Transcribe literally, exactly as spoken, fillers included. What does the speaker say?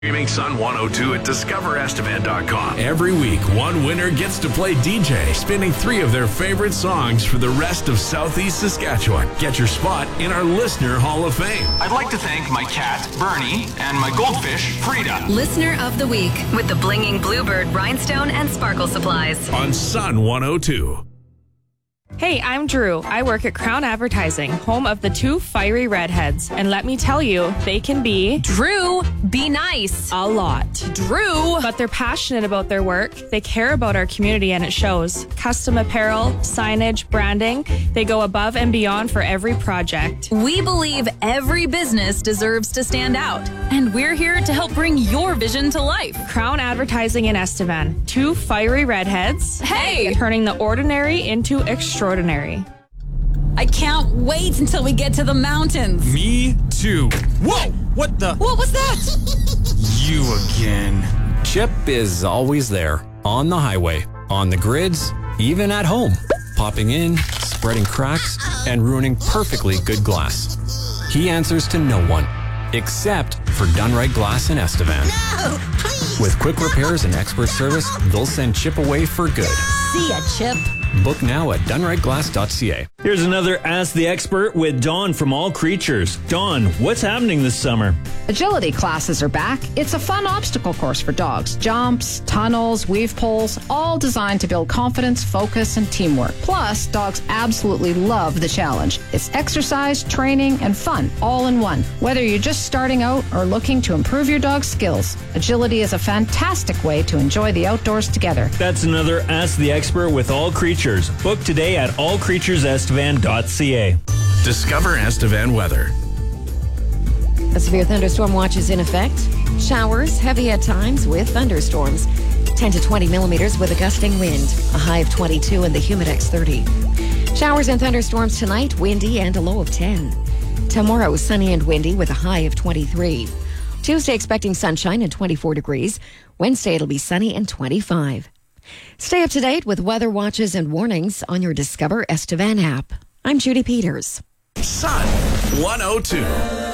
Streaming Sun one oh two at discover estevan dot com. Every week, one winner gets to play D J, spinning three of their favorite songs for the rest of Southeast Saskatchewan. Get your spot in our Listener Hall of Fame. I'd like to thank my cat, Bernie, and my goldfish, Frida. Listener of the Week with the Blinging Bluebird Rhinestone and Sparkle Supplies. On Sun one oh two. Hey, I'm Drew. I work at Crown Advertising, home of the two fiery redheads. And let me tell you, they can be... Drew, be nice. A lot. Drew. But they're passionate about their work. They care about our community and it shows. Custom apparel, signage, branding. They go above and beyond for every project. We believe every business deserves to stand out. And we're here to help bring your vision to life. Crown Advertising in Estevan. Two fiery redheads. Hey! Turning the ordinary into extraordinary. I can't wait until we get to the mountains. Me too. Whoa! What the? What was that? You again. Chip is always there. On the highway, on the grids, even at home. Popping in, spreading cracks, and ruining perfectly good glass. He answers to no one, except for Done Right Glass in Estevan. No, please. With quick repairs and expert service, they'll send Chip away for good. See ya, Chip. Book now at done right glass dot c a. Here's another Ask the Expert with Dawn from All Creatures. Dawn, what's happening this summer? Agility classes are back. It's a fun obstacle course for dogs. Jumps, tunnels, weave poles, all designed to build confidence, focus, and teamwork. Plus, dogs absolutely love the challenge. It's exercise, training, and fun, all in one. Whether you're just starting out or looking to improve your dog's skills, Agility is a fantastic way to enjoy the outdoors together. That's another Ask the Expert with All Creatures. Book today at all creatures estevan dot c a. Discover Estevan weather. A severe thunderstorm watch is in effect. Showers, heavy at times with thunderstorms. ten to twenty millimeters with a gusting wind. A high of twenty-two and the Humidex thirty. Showers and thunderstorms tonight, windy and a low of ten. Tomorrow, sunny and windy with a high of twenty-three. Tuesday, expecting sunshine and twenty-four degrees. Wednesday, it'll be sunny and twenty-five. Stay up to date with weather watches and warnings on your Discover Estevan app. I'm Judy Peters. Sun one oh two.